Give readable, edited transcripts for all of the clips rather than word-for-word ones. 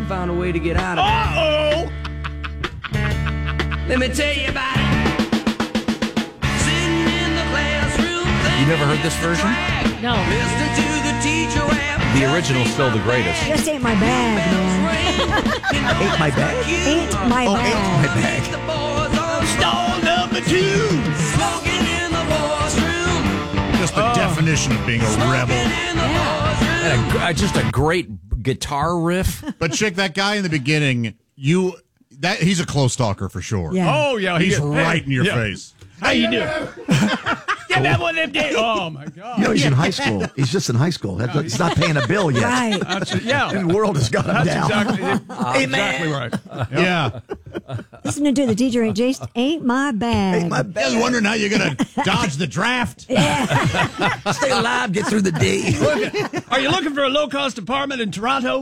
found a way to get out of it. Uh-oh! Let me tell you about it. Sitting in the classroom. You never heard this version? No. Listening to the teacher rap. The original's still the greatest. Just ain't my bag, man. Ain't my bag? Ain't my Oh, bag. ain't my bag. The boys on Stall number 2. smoking in the boys' room. Just the definition of being a rebel. In the boys' room. And just a great guitar riff. But Chick, that guy in the beginning, he's a close talker for sure. Yeah. Oh, yeah. He's right in your yeah. face. How you doing? Give me one of them days. Oh, my God. You know, he's in high school. He's just in high school. He's not paying a bill yet. Right. Yeah. And the world has got him That's down. exactly right. Yeah. Listening to the teacher ain't my bag. Ain't my I bag. was wondering how you're going to dodge the draft. Stay alive, get through the day. Are you looking for a low-cost apartment in Toronto?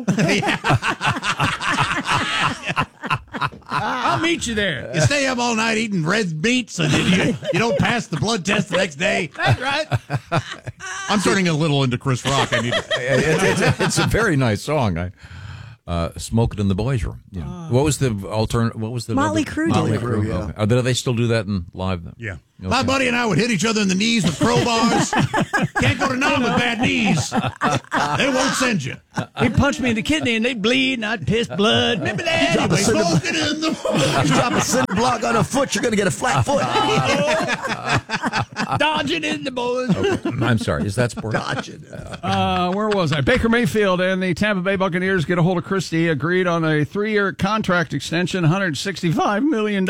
I'll meet you there. You stay up all night eating red meat so that you don't pass the blood test the next day. That's right. I'm turning a little into Chris Rock. I need to. It's a very nice song. Smoke It in the Boys' Room. Yeah. What was the alternate? What was the Motley other- Crue Motley did it. Crue. Yeah. Okay. Do they still do that in live? Then? Yeah. Okay. My buddy and I would hit each other in the knees with crowbars. Can't go to Nam with bad knees. They won't send you. He'd punch me in the kidney and they'd bleed and I'd piss blood. Remember that? Drop a cinder, Smoke it in the. you drop a cinder block on a foot, you're going to get a flat foot. Dodging in the boys. I'm sorry. Is that sport? Dodge it. Where was I? Baker Mayfield and the Tampa Bay Buccaneers get a hold of Christie, agreed on a 3-year contract extension, $165 million.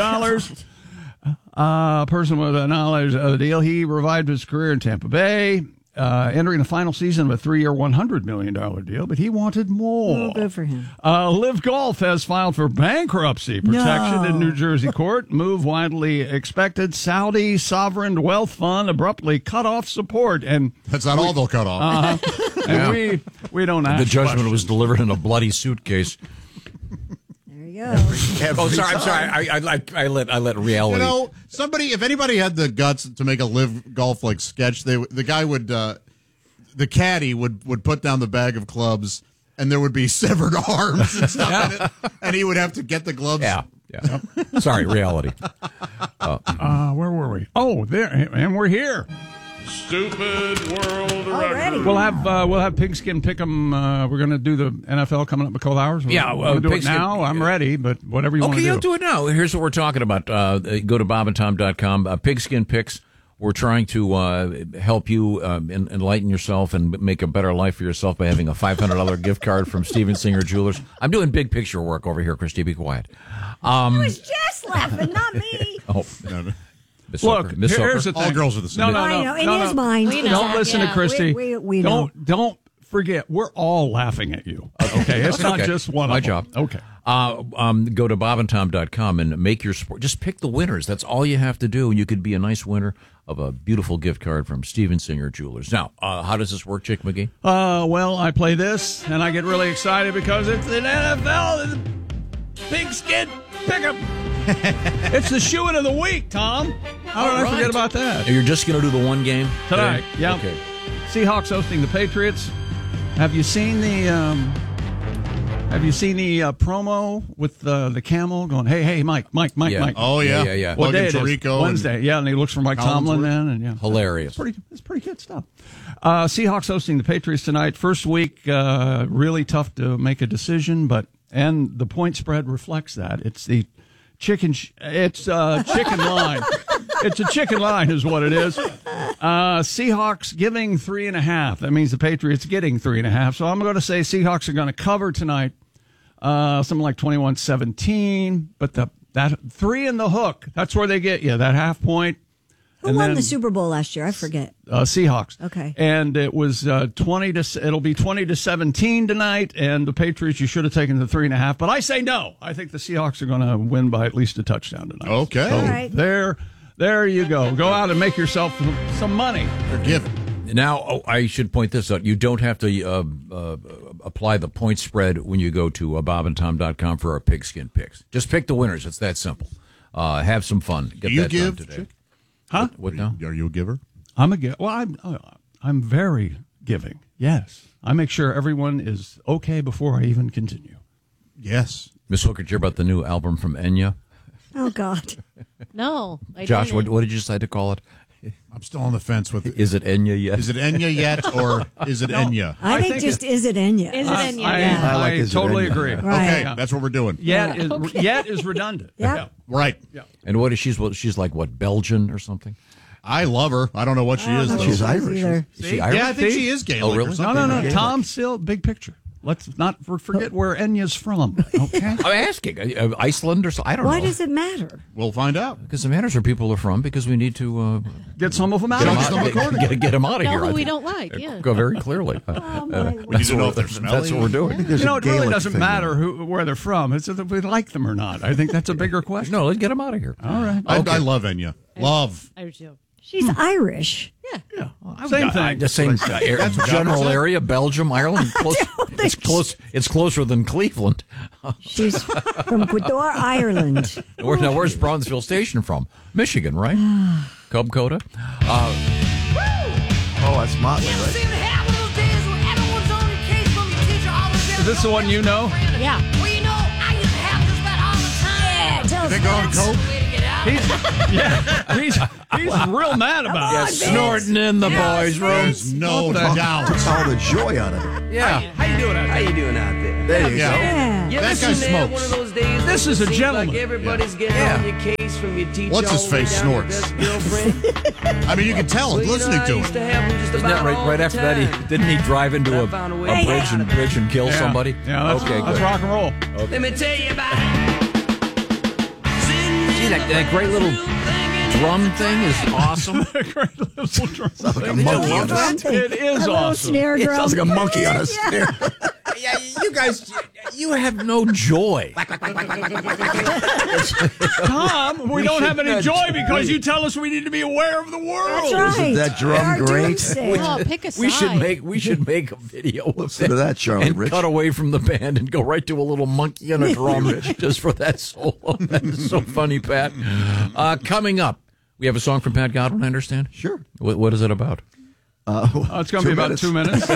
A person with knowledge of the deal. He revived his career in Tampa Bay, entering the final season of a 3-year, $100 million deal, but he wanted more. Oh, good for him. Live Golf has filed for bankruptcy protection in New Jersey court. Move widely expected. Saudi sovereign wealth fund abruptly cut off support, and That's not all they'll cut off. and we don't ask The judgment questions. was delivered in a bloody suitcase. There you go. Oh, sorry. I'm sorry. I let reality. You know, if anybody had the guts to make a live golf like sketch, the guy would, the caddy would put down the bag of clubs, and there would be severed arms and stuff in it, and he would have to get the gloves. Yeah. Sorry, reality. Where were we? Oh, there, and we're here. Stupid world Already. We'll have Pigskin Pick'em. We're going to do the NFL coming up in a couple hours. Yeah, we'll do it Pigskin- now. I'm ready, but whatever you want to Okay, do. I'll do it now. Here's what we're talking about. Go to bobandtom.com. Pigskin Picks. We're trying to help you enlighten yourself and make a better life for yourself by having a $500 gift card from Steven Singer Jewelers. I'm doing big picture work over here, Christy. Be quiet. I was just laughing, not me. Oh, No, Miss Look, Hooker. Miss here's Hooker. the thing. all girls are the same. No, I know, in his mind. We know. Don't listen to Yeah. Christy. We know. Don't forget. We're all laughing at you. Okay, it's not okay. just one. My of them. job. Okay. Go to bobandtom.com and make your sport. Just pick the winners. That's all you have to do, and you could be a nice winner of a beautiful gift card from Steven Singer Jewelers. Now, how does this work, Chick McGee? Well, I play this, and I get really excited because it's an NFL Pigskin Pick'em. It's the shoe-in of the week, Tom. How did I forget about that? You're just going to do the one game Tonight, today? yeah. Okay. Seahawks hosting the Patriots. Have you seen the promo with the camel going, hey, Mike? Yeah. Oh, yeah. Yeah. What Logan day it is? Tirico Wednesday. Yeah, and he looks for Mike Tomlin then. And yeah. Hilarious. It's pretty good stuff. Seahawks hosting the Patriots tonight. First week, really tough to make a decision, and the point spread reflects that. It's the chicken line. It's a chicken line is what it is. Seahawks giving 3.5. That means the Patriots getting 3.5. So I'm going to say Seahawks are going to cover tonight. Something like 21-17. But that 3 in the hook, that's where they get you, that half point. Who won the Super Bowl last year? I forget. Seahawks. Okay. And it was it'll be 20-17 tonight, and the Patriots, you should have taken the 3.5. But I say no. I think the Seahawks are going to win by at least a touchdown tonight. Okay. So All right. there you go. Go out and make yourself some money. They're given. Now, I should point this out. You don't have to apply the point spread when you go to bobandtom.com for our Pigskin Picks. Just pick the winners. It's that simple. Have some fun. Get Do you that give, done today. Chick? Huh? What now? Are you a giver? I'm very giving. Yes. I make sure everyone is okay before I even continue. Yes. Miss Hooker, did you hear about the new album from Enya? Oh, God. No. I Josh, didn't. what did you decide to call it? I'm still on the fence with it. Is it Enya yet? Is it Enya yet, or is it Enya? I think just is it Enya? Is it Enya? Yeah. like I Is It totally Enya? agree. Right. Okay, that's what we're doing. Yet is redundant. Yeah. Right. And what is she's like what, Belgian or something? I love her. I don't know what she is, though. She's Irish. Either. Is she Irish? Yeah, I think she is Gaelic. Oh, really? Or No, something. no, no. Tom, still big picture. Let's not forget where Enya's from. Okay. I'm asking. Iceland or so? I don't Why know. does it matter? We'll find out. Because it matters where people are from, because we need to Get some of them out. get, of them here. out, get them out of Know here. who I we think. don't like, yeah. Go very clearly. We need to know if they're That's smelly. what we're doing. There's You know, a it really Gaelic doesn't thing matter there. where they're from. It's if we like them or not. I think that's a bigger question. No, let's get them out of here. All right. I love Enya. Love. I do too. She's Irish. Yeah. Same thing. The same general said. area, Belgium, Ireland. Close, it's close. It's closer than Cleveland. She's from Ecuador, Ireland. Where's Brownsville Station from? Michigan, right? Cub Coda. Oh, that's Motley, right? Is this the one you know? Yeah. Tell They go on coke? He's real mad about it. Snorting in the boys' room. There's no doubt. Took all the joy out of it. Yeah. How you doing out How you doing out there? There you Yeah. Yeah. You That ever guy seen that smokes. one of those days This when is it a seems gentleman. Like everybody's getting Yeah. on your case from your teacher. What's his all the way face down to your snorts? best girlfriend. I mean, you can tell Well, it you know, listening I to used to him. have them just Isn't that about all right the after that? time. Didn't he drive into I a found a way to bridge get out and of it. kill Yeah. somebody? Yeah, that's, okay, that's good. rock and roll. Let me tell you about See that great little drum thing is awesome. Great little drum. Like a monkey on a Something. It is a little awesome. snare It drum. sounds like a monkey on a snare. Yeah, you guys, you have no joy. Tom, we don't have any joy because you tell us we need to be aware of the world. That's right. that drum Our great? doomsday. Oh, pick a side. We should make a video of Listen to that, Charlie and Rich. cut away from the band and go right to a little monkey on a drum just for that solo. That is so funny, Pat. Coming up, we have a song from Pat Godwin, I understand? Sure. What is it about? It's going to be about 2 minutes.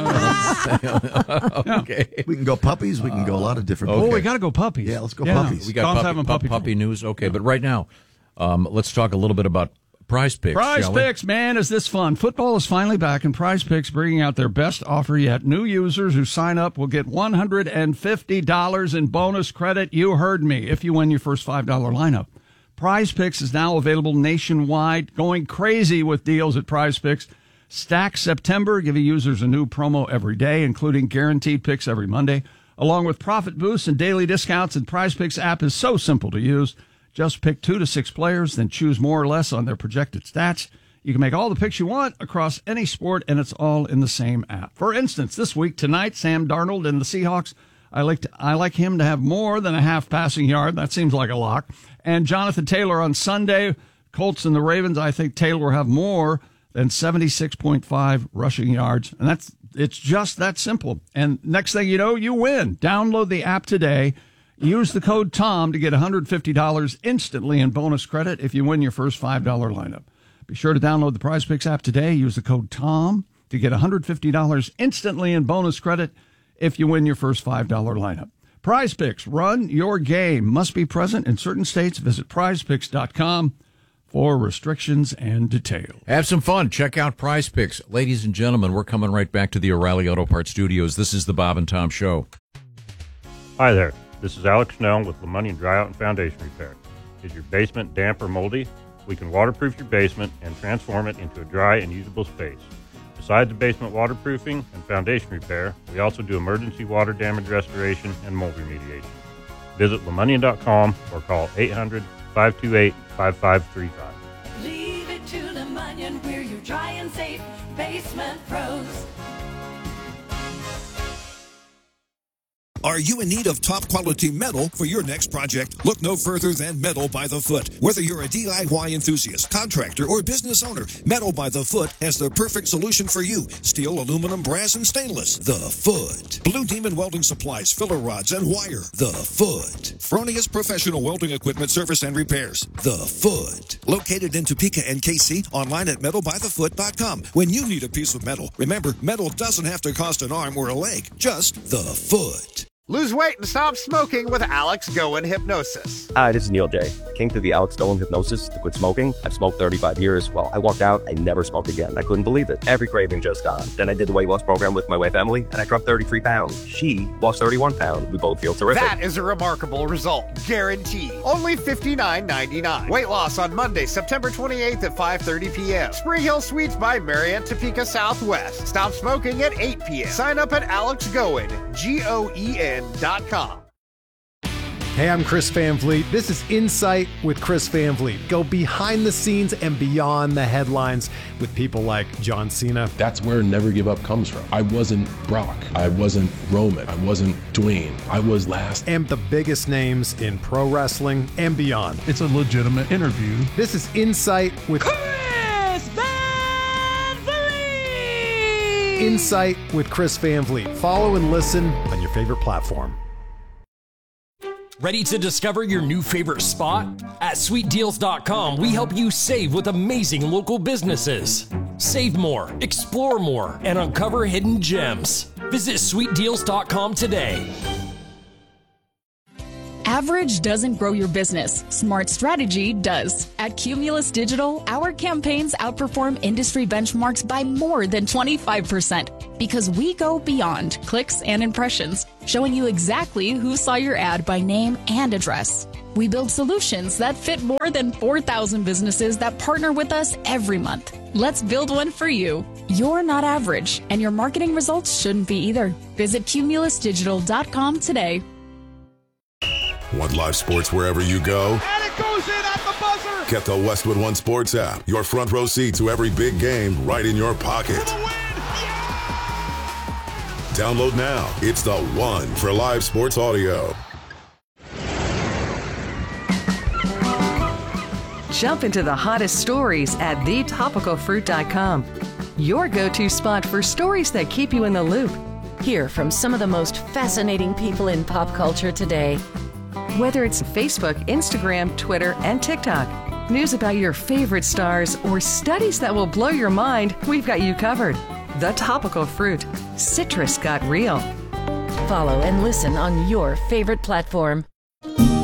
Okay. We can go puppies. We can go a lot of different. Oh, ways. we got to go puppies. Yeah, let's go puppies. We got Tom's puppy, having puppy puppy news. Okay, but right now, let's talk a little bit about Prize Picks. Prize shall we? Picks, man, is this fun? Football is finally back, and Prize Picks bringing out their best offer yet. New users who sign up will get $150 in bonus credit. You heard me. If you win your first $5 lineup. Prize Picks is now available nationwide. Going crazy with deals at Prize Picks. Stack September, giving users a new promo every day, including guaranteed picks every Monday, along with profit boosts and daily discounts. And Prize Picks app is so simple to use. Just pick 2 to 6 players, then choose more or less on their projected stats. You can make all the picks you want across any sport, and it's all in the same app. For instance, this week, tonight, Sam Darnold and the Seahawks, I like him to have more than a half passing yard. That seems like a lock. And Jonathan Taylor on Sunday, Colts and the Ravens, I think Taylor will have more than 76.5 rushing yards. And it's just that simple. And next thing you know, you win. Download the app today. Use the code TOM to get $150 instantly in bonus credit if you win your first $5 lineup. Be sure to download the Prize Picks app today. Use the code TOM to get $150 instantly in bonus credit if you win your first $5 lineup. Prize Picks, run your game. Must be present in certain states. Visit prizepicks.com for restrictions and details. Have some fun. Check out Prize Picks. Ladies and gentlemen, we're coming right back to the O'Reilly Auto Parts Studios. This is the Bob and Tom Show. Hi there. This is Alex Snell with Lemonian Dry Out and Foundation Repair. Is your basement damp or moldy? We can waterproof your basement and transform it into a dry and usable space. Besides the basement waterproofing and foundation repair, we also do emergency water damage restoration and mold remediation. Visit Lemonian.com or call 800-528-5535. Leave it to Lemonian, we're your dry and safe basement pros. Are you in need of top-quality metal for your next project? Look no further than Metal by the Foot. Whether you're a DIY enthusiast, contractor, or business owner, Metal by the Foot has the perfect solution for you. Steel, aluminum, brass, and stainless. The Foot. Blue Demon Welding Supplies, filler rods, and wire. The Foot. Fronius Professional Welding Equipment Service and Repairs. The Foot. Located in Topeka and KC, online at metalbythefoot.com. When you need a piece of metal, remember, metal doesn't have to cost an arm or a leg, just the foot. Lose weight and stop smoking with Alex Goen Hypnosis. Hi, this is Neil J. Came through the Alex Goen Hypnosis to quit smoking. I've smoked 35 years. Well, I walked out, I never smoked again. I couldn't believe it. Every craving just gone. Then I did the weight loss program with my wife, Emily, and I dropped 33 pounds. She lost 31 pounds. We both feel terrific. That is a remarkable result. Guaranteed. Only $59.99. Weight loss on Monday, September 28th at 5:30 p.m. Spring Hill Suites by Marriott, Topeka Southwest. Stop smoking at 8 p.m. Sign up at AlexGoen, GOEN.com. Hey, I'm Chris Van Vliet. This is Insight with Chris Van Vliet. Go behind the scenes and beyond the headlines with people like John Cena. That's where Never Give Up comes from. I wasn't Brock. I wasn't Roman. I wasn't Dwayne. I was last. And the biggest names in pro wrestling and beyond. It's a legitimate interview. This is Insight with Chris Van Vliet. Insight with Chris Van Vliet. Follow and listen on your favorite platform. Ready to discover your new favorite spot? At sweetdeals.com, we help you save with amazing local businesses. Save more, explore more, and uncover hidden gems. Visit sweetdeals.com today. Average doesn't grow your business. Smart strategy does. At Cumulus Digital, our campaigns outperform industry benchmarks by more than 25% because we go beyond clicks and impressions, showing you exactly who saw your ad by name and address. We build solutions that fit more than 4,000 businesses that partner with us every month. Let's build one for you. You're not average, and your marketing results shouldn't be either. Visit cumulusdigital.com today. Want live sports wherever you go? And it goes in at the buzzer. Get the Westwood One Sports app. Your front row seat to every big game right in your pocket. Download now. It's the one for live sports audio. Jump into the hottest stories at thetopicalfruit.com. Your go-to spot for stories that keep you in the loop. Hear from some of the most fascinating people in pop culture today. Whether it's Facebook, Instagram, Twitter, and TikTok, news about your favorite stars, or studies that will blow your mind, we've got you covered. The Topical Fruit. Citrus got real. Follow and listen on your favorite platform.